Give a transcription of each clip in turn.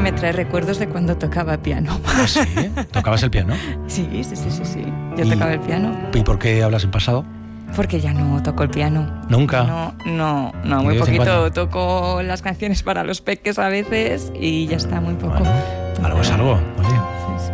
me trae recuerdos de cuando tocaba piano. ¿Ah, sí? ¿Tocabas el piano? Sí. Yo tocaba el piano. ¿Y por qué hablas en pasado? Porque ya no toco el piano. ¿Nunca? No, muy poquito. Toco las canciones para los peques a veces y ya está, muy poco. Bueno, algo es algo, oye. Sí.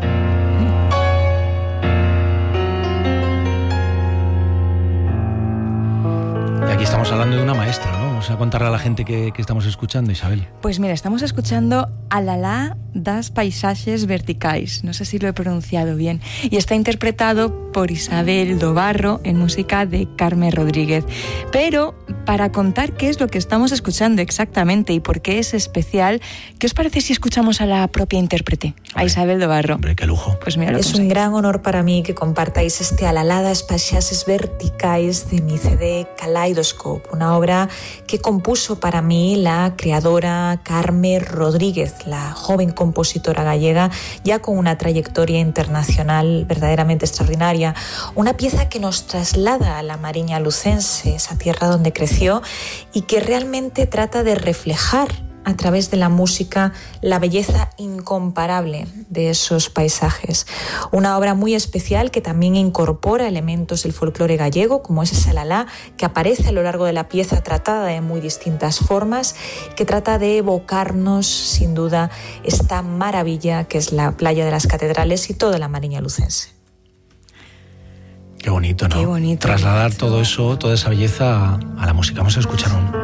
Y aquí estamos hablando de una maestra, ¿no? Vamos a contarle a la gente que estamos escuchando, Isabel. Pues mira, estamos escuchando Alalá das Paisaxes Verticais, no sé si lo he pronunciado bien, y está interpretado por Isabel Dobarro en música de Carme Rodríguez. Pero para contar qué es lo que estamos escuchando exactamente y por qué es especial, ¿qué os parece si escuchamos a la propia intérprete, a Isabel Dobarro? Hombre, qué lujo. Pues mira, es un gran honor para mí que compartáis este Alalá das Paisaxes Verticais de mi CD Kaleidoscope, una obra que compuso para mí la creadora Carme Rodríguez, la joven compositora gallega, ya con una trayectoria internacional verdaderamente extraordinaria. Una pieza que nos traslada a la Mariña lucense, esa tierra donde creció, y que realmente trata de reflejar a través de la música la belleza incomparable de esos paisajes. Una obra muy especial que también incorpora elementos del folclore gallego, como es ese alalá, que aparece a lo largo de la pieza tratada de muy distintas formas, que trata de evocarnos, sin duda, esta maravilla que es la playa de las Catedrales y toda la Mariña lucense. Qué bonito, ¿no? Qué bonito. Trasladar todo eso, toda esa belleza a la música. Vamos a escuchar un